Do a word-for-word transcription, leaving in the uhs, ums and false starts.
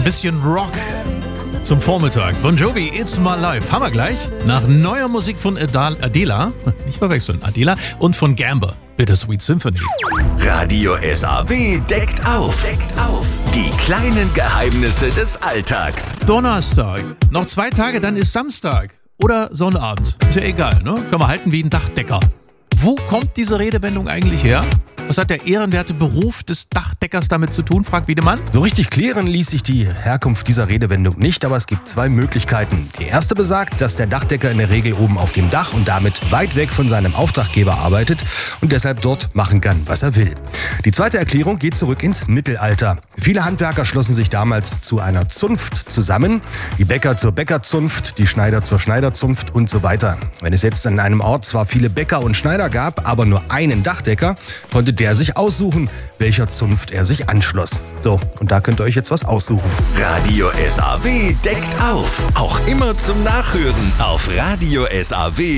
bisschen Rock zum Vormittag. Bon Jovi, It's My Life. Haben wir gleich. Nach neuer Musik von Adal- Adela, nicht verwechseln, Adela und von Gamber, Bittersweet Symphony. Radio S A W deckt auf. Deckt auf. Die kleinen Geheimnisse des Alltags. Donnerstag. Noch zwei Tage, dann ist Samstag. Oder Sonnabend. Ist ja egal, ne? Können wir halten wie ein Dachdecker. Wo kommt diese Redewendung eigentlich her? Was hat der ehrenwerte Beruf des Dachdeckers damit zu tun, fragt Wiedemann? So richtig klären ließ sich die Herkunft dieser Redewendung nicht, aber es gibt zwei Möglichkeiten. Die erste besagt, dass der Dachdecker in der Regel oben auf dem Dach und damit weit weg von seinem Auftraggeber arbeitet und deshalb dort machen kann, was er will. Die zweite Erklärung geht zurück ins Mittelalter. Viele Handwerker schlossen sich damals zu einer Zunft zusammen, die Bäcker zur Bäckerzunft, die Schneider zur Schneiderzunft und so weiter. Wenn es jetzt an einem Ort zwar viele Bäcker und Schneider gab, aber nur einen Dachdecker, konnte der sich aussuchen, welcher Zunft er sich anschloss. So, und da könnt ihr euch jetzt was aussuchen. Radio S A W deckt auf. Auch immer zum Nachhören auf Radio S A W.